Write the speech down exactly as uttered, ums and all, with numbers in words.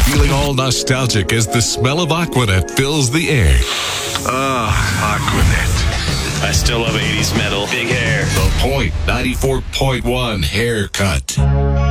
Feeling all nostalgic as the smell of Aquanet fills the air. Ah, Aquanet. I still love eighties metal. Big hair. The Point ninety-four point one Haircut.